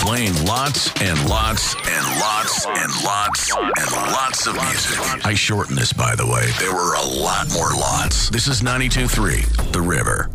playing lots and lots and lots and lots and lots of music. I shortened this, by the way. There were a lot more lots. This is 92.3, The River.